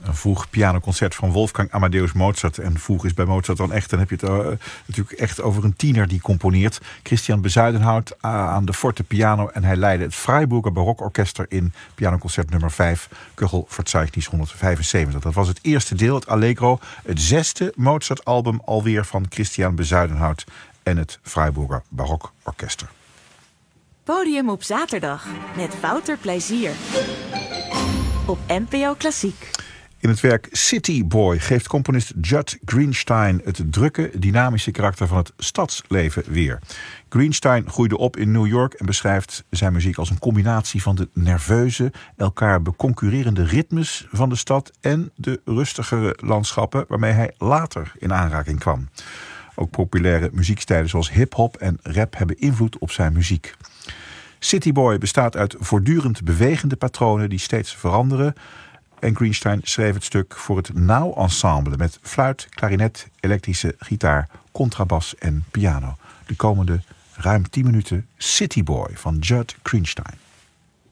Een vroeg pianoconcert van Wolfgang Amadeus Mozart. En vroeg is bij Mozart dan echt. Dan heb je het natuurlijk echt over een tiener die componeert. Christian Bezuidenhout aan de forte piano. En hij leidde het Freiburger Barokorkester in pianoconcert nummer 5. Köchelverzeichnis 175. Dat was het eerste deel, het Allegro. Het 6e Mozart-album alweer van Christian Bezuidenhout en het Freiburger Barokorkester. Podium op zaterdag met Wouter Plezier op NPO Klassiek. In het werk City Boy geeft componist Judd Greenstein het drukke, dynamische karakter van het stadsleven weer. Greenstein groeide op in New York en beschrijft zijn muziek als een combinatie van de nerveuze, elkaar beconcurrerende ritmes van de stad en de rustigere landschappen waarmee hij later in aanraking kwam. Ook populaire muziekstijlen zoals hip-hop en rap hebben invloed op zijn muziek. City Boy bestaat uit voortdurend bewegende patronen die steeds veranderen. En Greenstein schreef het stuk voor het Now Ensemble met fluit, klarinet, elektrische gitaar, contrabas en piano. De komende ruim 10 minuten City Boy van Judd Greenstein.